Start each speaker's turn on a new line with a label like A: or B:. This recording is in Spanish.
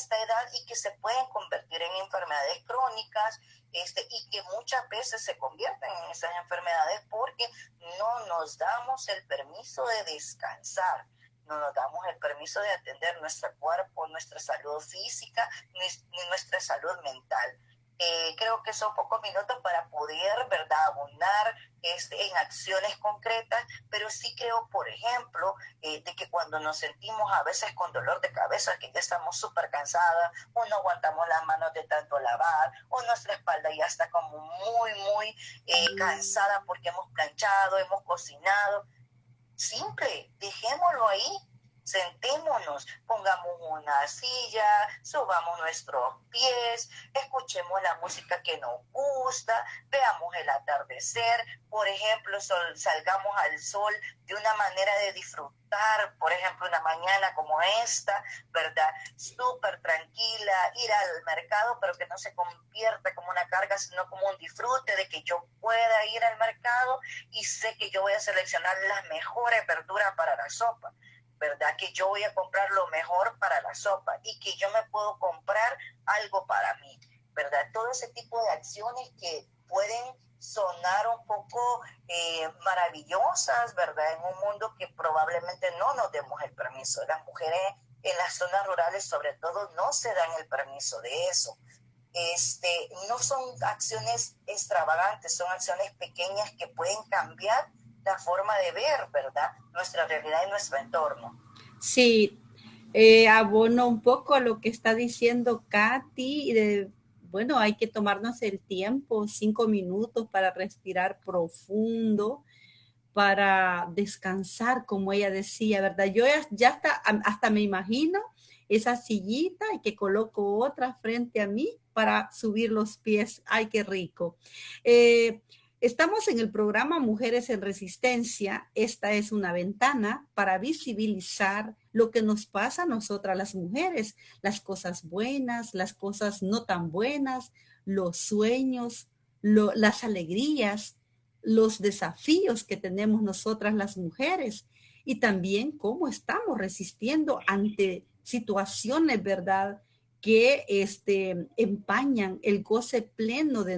A: esta edad y que se pueden convertir en enfermedades crónicas, y que muchas veces se convierten en esas enfermedades porque no nos damos el permiso de descansar, no nos damos el permiso de atender nuestro cuerpo, nuestra salud física, ni nuestra salud mental. Creo que son pocos minutos para poder, ¿verdad?, abonar en acciones concretas, pero sí creo, por ejemplo, de que cuando nos sentimos a veces con dolor de cabeza, que ya estamos súper cansadas, o no aguantamos las manos de tanto lavar, o nuestra espalda ya está como muy cansada porque hemos planchado, hemos cocinado. Simple, dejémoslo ahí, sentémonos, pongamos una silla, subamos nuestros pies, escuchemos la música que nos gusta, veamos el atardecer, por ejemplo, salgamos al sol de una manera de disfrutar, por ejemplo, una mañana como esta, ¿verdad? Súper tranquila, ir al mercado, pero que no se convierta como una carga, sino como un disfrute de que yo pueda ir al mercado y sé que yo voy a seleccionar las mejores verduras para la sopa, ¿verdad? Que yo voy a comprar lo mejor para la sopa y que yo me puedo comprar algo para mí, ¿verdad? Todo ese tipo de acciones que pueden sonar un poco maravillosas, ¿verdad? En un mundo que probablemente no nos demos el permiso. Las mujeres en las zonas rurales, sobre todo, no se dan el permiso de eso. No son acciones extravagantes, son acciones pequeñas que pueden cambiar la forma de ver, ¿verdad?, nuestra realidad y nuestro entorno.
B: Sí, abono un poco a lo que está diciendo Katy. Bueno, hay que tomarnos el tiempo, 5 minutos para respirar profundo, para descansar, como ella decía, ¿verdad? Yo ya hasta me imagino esa sillita y que coloco otra frente a mí para subir los pies. ¡Ay, qué rico! Estamos en el programa Mujeres en Resistencia. Esta es una ventana para visibilizar lo que nos pasa a nosotras las mujeres, las cosas buenas, las cosas no tan buenas, los sueños, las alegrías, los desafíos que tenemos nosotras las mujeres y también cómo estamos resistiendo ante situaciones, ¿verdad?, que empañan el goce pleno de